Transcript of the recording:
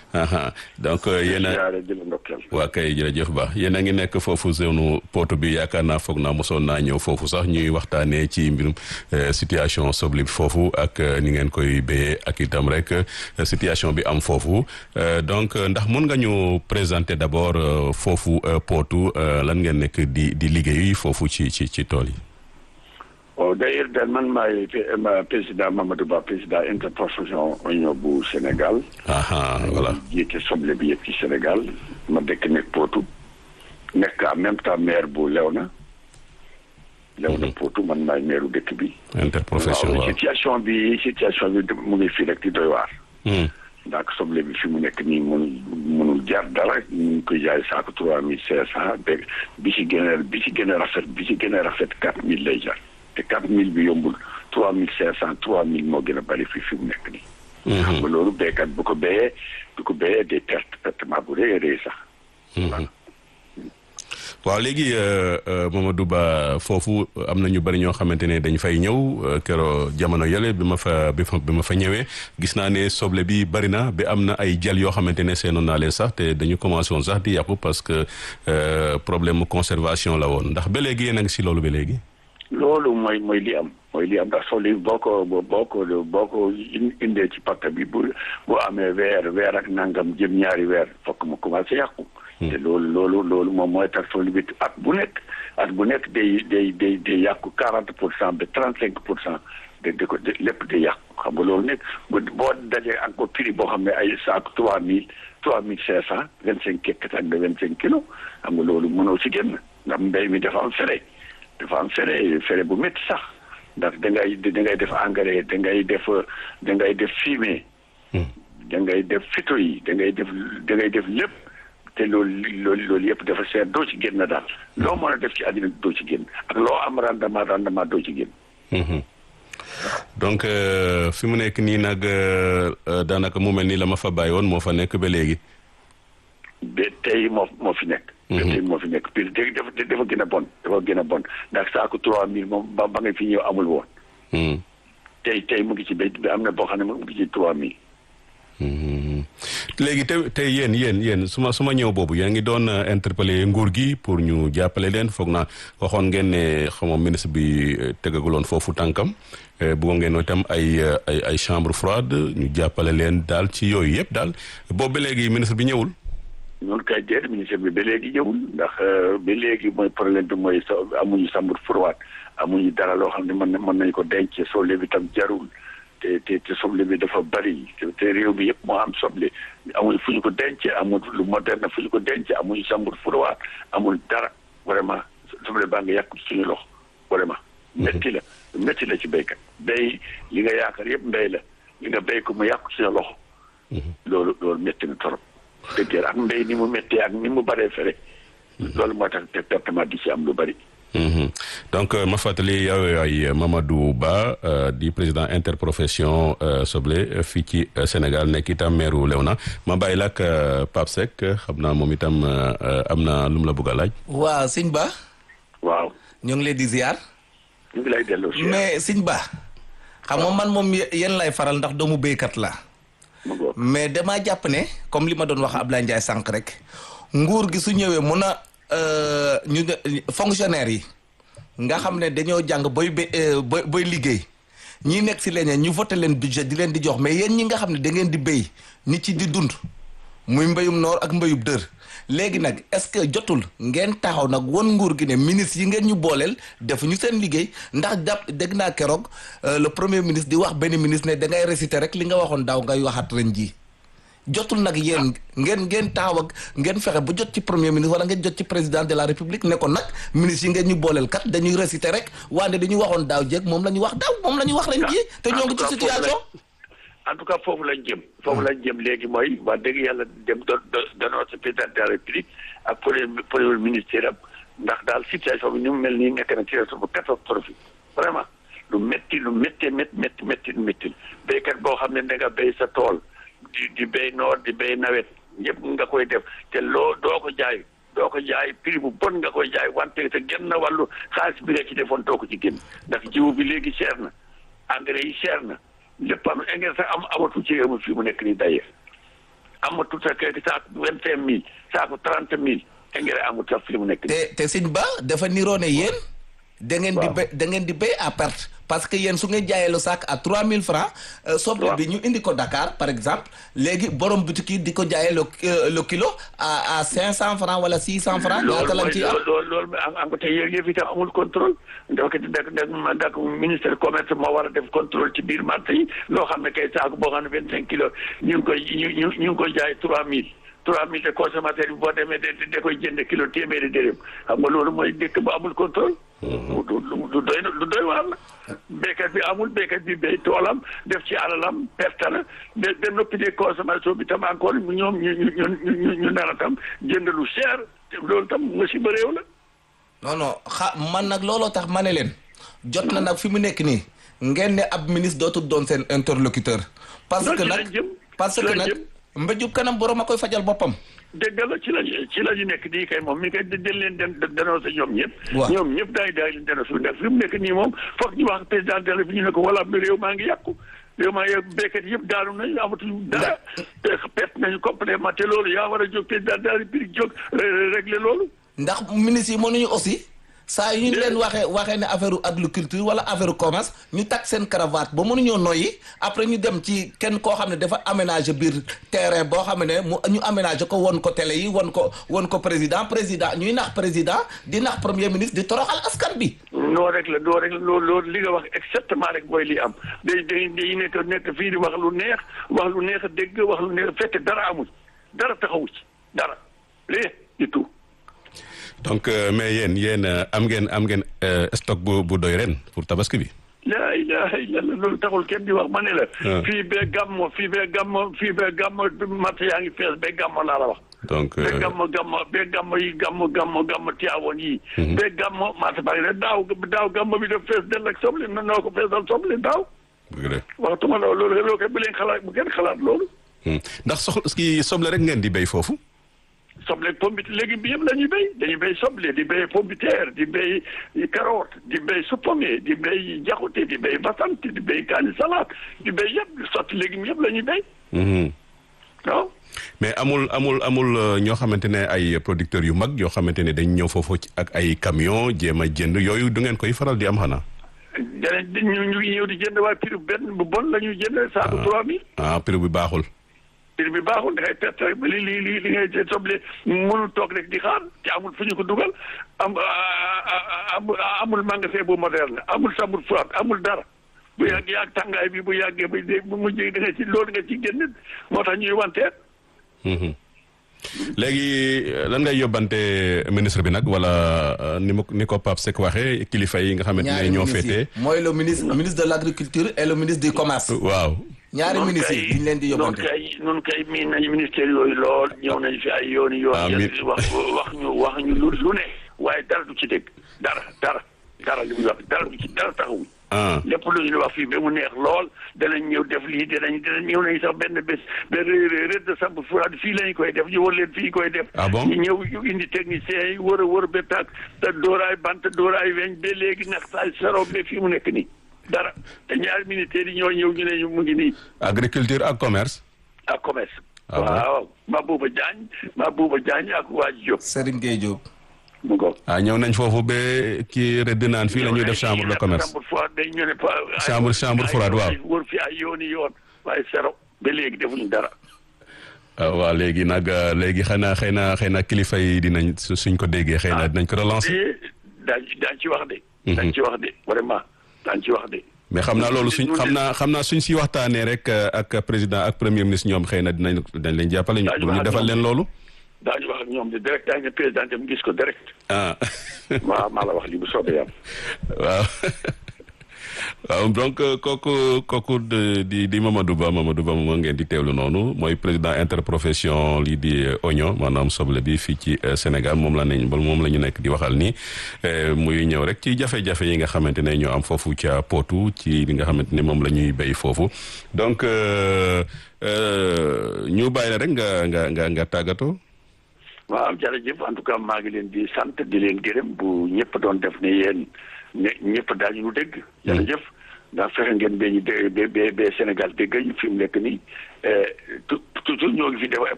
donc yéen a waa kay jërëjëf ba yéen a ngi nekk foofu zone Potou bi yaakaar naa foog naa mosoon naa ñëw foofu sax ñuy waxtaanee ci mbirum situation soble bi foofu ak ni ngeen koy béyee ak itam rek situation bi am foofu donc ndax mun nga ñu présenter d'abord foofu Potou lan ngeen nekk di liggéey foofu ci tool yi. waaw d'ailleurs daal man maay président Mamadou Ba président interprofession oignon bu Sénégal. Voilà. jiite soble bi yëpp ci Sénégal ma dëkk nekk Potou nekk en même temps maire bu Léona. Léona Potou man maay maire bu dëkk bi. interprofession waaw situation bi mu ngi fii rek di doy waar. ndax soble bi fi mu nekk nii mënul jar dara ñu ngi koy jaay saako 3500 bi ci gën a rafet 4000 lay jar. te 4000 bi yombul 3500 3000 moo gën a bari fi mu nekk nii. xam nga loolu béykat bu ko béyee day pertement bu rëy sax. waaw léegi Mamadou Ba foofu am na ñu bari ñoo xamante ne dañ fay ñëw keroog jamono yële bi ma fa ñëwee gis naa ne soble bi bari na bi am na ay jël yoo xamante ne seenoon naa leen sax te dañu commencé woon sax di yàqu parce que problème conservation la woon ndax ba léegi yéen a ngi si loolu ba léegi. loolu mooy li am ndax soble boo ko indee ci pakk bi boo amee weer ak nangam jëm ñaari weer fokk mu commencé yàqu. te loolu moom mooy tax soble bi at bu nekk day yàqu 40% ba 35% de lépp day yàqu xam nga loolu nekk boo dajee encore prix boo xam ne ay saako 3500 25 kekkat ak de 25 kilos xam nga loolu mënoo ci génn ndax mbéy mi dafa am fere bu métti sax ndax da ngay def engrais da ngay def fumier da ngay def phyto yi da ngay def lépp te loolu yëpp dafa seer doo ci génn daal loo mën a def ci àddina doo ci génn ak loo am rendement doo ci génn. donc fi mu nekk nii nag daanaka mu mel ni la ma fa bàyyi woon moo fa nekk ba léegi. ba tey moo fi nekk. tey moo fi nekk puis dafa gën a bon ndax saako 3000 moom ba nga fi ñëw amul woon. tey mu ngi ci béy bi am na boo xam ne mu ngi ci 3000. léegi tey yéen su ma ñëw boobu yéen ngi doon interpeller nguur gi pour ñu jàppale leen foog naa waxoon ngeen ne xamoo ministre bi tegaguloon foofu tànkam bëggoon ngeen itam ay chambre froide ñu jàppale leen daal ci yooyu yëpp daal boobu ba léegi ministre bi ñëwul. noonu kay déet ministre bi ba léegi ñëwul ndax ba léegi mooy problème bi mooy amuñu chambre froide amuñu dara loo xam ne mën nañu ko denc soble bi tam jarul. te soble bi dafa bari te réew mi yëpp moo am soble amul fu ñu ko denc amul lu moderne fu ñu ko denc amuñu chambre froide amul dara vraiment soble baa nga yàqu suñu loxo vraiment. métti la ci béykat béy li nga yaakaar yëpp mbéy la li nga béy ko mu yàqu suñu loxo. loolu métti na trop. dëgg ak mbéy ni mu méttee ak ni mu baree fere. loolu moo tax te pertement di ci am lu bari. donc ma fàttali yow yaay Mamadou Ba di président interprofession soble fii ci Sénégal nekk itam meeru Léona ma bàyyi la ak Pape Seck xam naa moom itam am na lu mu la bëgg a laaj. waaw sëñ Ba. waaw. ñoo ngi leen di ziar. ñu ngi lay delloo ziar mais sëñ Ba. xam nga man moom yéen lay faral ndax doomu béykat la. mais damaa jàpp ne comme li ma doon wax Abdoulaye Ndiaye sànq rek nguur gi su ñëwee mun a. ñu fonctionnaire yi nga xam ne dañoo jàng booy liggéey ñi nekk si leneen ñu voté leen budget di leen di jox mais yéen ñi nga xam ne da ngeen di béy nit ci di dund muy mbéyum noor ak mbéyum dër léegi nag est-ce que jotul ngeen taxaw nag won nguur gi ne ministre yi ngeen ñu booleel defuñu seen liggéey ndax dégg naa keroog le premier ministre di wax benn ministre ne da ngay réciter rek li nga waxoon daaw ngay waxaat ren ji jotul nag yéen ngeen taxaw ak ngeen fexe bu jot ci premier ministre wala ngeen jot ci président de la république ne ko nag ministre yi ngeen ñu booleel kat dañuy réciter rek wante dañuy waxoon daaw jéeg moom la ñu wax daaw moom la ñu wax leen ji te ñoo ngi ci situation. en tout cas foofu lañ jëm léegi mooy wax dëgg yàlla dem danoo ci président de la république ak premier ministère am ndax daal situation bi ni mu mel nii nekk na situation bu catastrophique vraiment lu métti béykat boo xam ne da nga béy sa tool. di béy noor di béy nawet ñëpp nga koy def te doo ko jaay prix bu bon nga koy jaay wante te genn wàllu xaalis bi nga ci defoon doo ko ci génn ndax jiwu bi léegi cher na engrais yi cher na lépp am engrais sax amatu ci réew mi fii mu nekk nii d'ailleurs amatul sa kay saako 25 000 saako 30 000 engrais amul sax fi mu nekk. te Sëñ Ba dafa niroo ne yéen. da ngeen di béy à perte. parce que yéen su ngeen jaayee le sac à 3000 francs. soble bi ñu indi ko Dakar par exemple léegi borom boutique yi di ko jaayee le kilo à 500 francs wala 600 francs. ñaata lañ ci am loolu am te yëf yi tam amul contrôle. donc dak ministère commerce moo war a def contrôle ci biir marché yi loo xam ne kay saako boo xam ne 25 kilos ñu ngi koy jaay 3000. 3000 de consommateur bi boo demee da koy jënd kilo téeméeri dërëm xam nga loolu mooy dëkk bu amul contrôle. lu doy waar la. béykat bi amul béykat bi béy toolam def ci alalam perte la de noppi de consommation bi tam encore ñoom ñu nar a tam jënd lu cher loolu tam musiba réew la. non man nag looloo tax ma ne leen jot na nag fi mu nekk nii ngeen ne ab ministre dootul doon seen interlocuteur. parce que nag mbéjub kanam borom a koy fajal boppam. dégg la ci la ñu nekk nii kay moom mi koy dañ leen dénoncé ñoom ñëpp. waaw ñoom ñëpp daay leen dénoncé ndax fi mu nekk nii moom foog ñu wax président de la bi ñu ne ko wala réew maa ngi yàqu réew maa ngi béykat yëpp daanu nañu amatuñu dara perte nañu complètement te loolu yaa war a jóg président de la République jóg régler loolu. ndax ministre yi mënuñu aussi. saa yu ñu leen waxee ne affaire agriculture wala affaire commerce ñu takk seen cravate ba mënuñoo noyyi après ñu dem ci kenn koo xam ne dafa aménager biir terrain boo xam ne ñu aménager ko won ko télé yi won ko président ñuy nax président di nax premier ministre di toroxal askan bi. noo rek la loolu li nga wax exactement rek mooy li am day nekk fii di wax lu neex a dégg wax lu neex a fekk dara amul dara taxawu ci dara lii di tout. donc mais yéen am ngeen stock bu doy ren pour tabaski bi. laa ilaha illallah loolu taxul kenn di wax ma ne la. fii bee gàmmo marché yaa ngi fees bee gàmmo laa la wax. donc bee gàmmo Tiwaawan yi. bee gàmmo marché baa ngi ne daaw gàmmo bi def fees del ak soble nan noo ko feesal soble daaw. waxtuma loolu kay bu leen xalaat bu kenn xalaat loolu. ndax soble rek ngeen di béy foofu. soble pombiteer léegi bi yëpp la ñuy béy dañuy béy soble di béy pombiteer di béy carotte di béy suppome di béy jaxute di béy basante di béy kaani salade di béy yëpp sotti léegi yëpp la ñuy béy. waaw. mais amul ñoo xamante ne ay producteurs yu mag yoo xamante ne dañ ñëw foofu ak ay camion jéem a jënd yooyu du ngeen koy faral di am xanaa. ñu ngi ñëw di jënd waaye prix bu bon la ñuy jënd saako 3000. prix bi baaxul. prix bi baaxul da ngay perte rek li ngay soble mënul toog rek di xaar te amul fu ñu ko dugal amul magasin bu moderne amul chambre froide amul dara bu yàggee tàngaay bi bu yàggee bu mujj da nga ci loolu nga ci génn moo tax ñuy wanteer. léegi lan ngay yóbbante ministre bi nag wala ni ko Pape Seck waxee kilifa yi nga xamante ne ñoo féetee. mooy le ministre de l' agriculture et le ministre du commerce. waaw. ñaari ministres yi ñu leen di yóbbante noonu kay miin nañu ministère yooyu lool ñëw nañu fi ay yoon wax ñu lu ne waaye dara du ci dégg dara li muy wax dara du ci dara taxawuñ. lépp lu ñu wax fii ba mu neex lool danañ ñëw def lii danañ ñëw nañu sax benn bés red de chambre froide fii lañ koy def ñu war leen fii koy def. ñu ñëw ñu indi techniciens yi wër ba taag te dooraay bant dooraay weñ ba léegi nax saay saro ba fii mu nekk nii. dara te ñaari ministères yi ñoo ñëw ñu ne mu ngi nii. agriculture ak commerce. ak commerce. waaw Mabouba Diagne ak waa Diop. Serigne Gueye Diop. mu ngoog. ñëw nañ foofu ba kii rëdd naan fii la ñuy def chambre de commerce. chambre froide waaw. wër fi ay yoon waaye zéro ba léegi defuñu dara. waaw léegi nag xëy na kilifa yi dinañ suñ ko déggee xëy na dinañ ko relancer. daañu ci wax de. daañu ci wax de vraiment. daañu ci wax de. mais xam naa loolu xam naa suñ si waxtaanee rek ak président ak premier ministre ñoom xëy na dañ leen jàppale ñu defal leen loolu. daañu wax ak ñoom di direct daañu ne président dem gis ko direct. waaw maa la wax li bu soobee yàlla. waaw donc kooku di Mamadou Ba moom ngeen di teewlu noonu mooy président interprofession lii di oignon maanaam soble bi fii ci Sénégal moom la ñu nekk di waxal nii muy ñëw rek ci jafe-jafe yi nga xamante ne ñoo am foofu ca Potou ci li nga xamante ne moom la ñuy béy foofu donc ñu bàyyi la rek nga tàggatoo. waaw jërëjëf en tout cas maa ngi leen di sant di leen gërëm bu ñëpp doon def ne yéen ñëpp daañu ñu dégg. jërëjëf ndax fexe ngeen ba Sénégal dégg ñu fi mu nekk nii toujours ñoo ngi fi def